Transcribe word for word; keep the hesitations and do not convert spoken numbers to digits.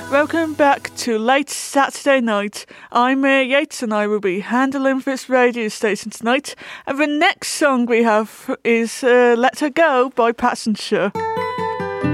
Welcome back to Late Saturday Night. I'm Mia Yates and I will be handling this radio station tonight. And the next song we have is uh, Let Her Go by Passenger.